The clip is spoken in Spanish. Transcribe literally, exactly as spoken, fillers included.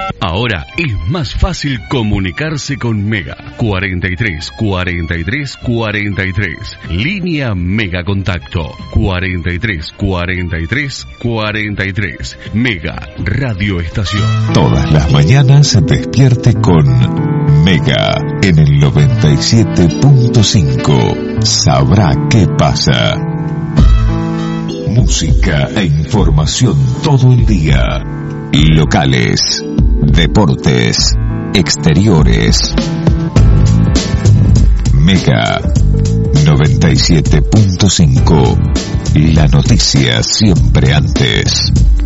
Ahora es más fácil comunicarse con Mega. cuarenta y tres, cuarenta y tres, cuarenta y tres. Línea Mega Contacto. cuarenta y tres, cuarenta y tres, cuarenta y tres. Mega Radio Estación. Todas las mañanas despierte con Mega en el noventa y siete punto cinco. Sabrá qué pasa. Música e información todo el día. Locales, deportes, exteriores. Mega noventa y siete punto cinco. La noticia siempre antes.